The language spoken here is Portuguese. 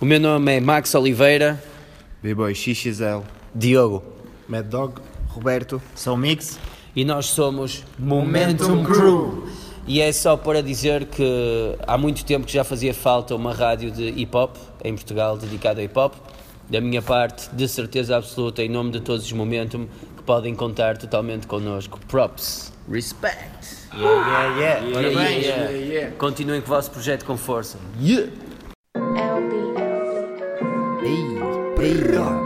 O meu nome é Max Oliveira. B-Boy XXL. Diogo. Mad Dog. Roberto. São Mix. E nós somos Momentum Crew. E é só para dizer que há muito tempo que já fazia falta uma rádio de hip-hop em Portugal dedicada a hip-hop. Da minha parte, de certeza absoluta, em nome de todos os Momentum, que podem contar totalmente connosco. Props. Respect. Yeah. Continuem com o vosso projeto com força. Yeah! LB. Ei.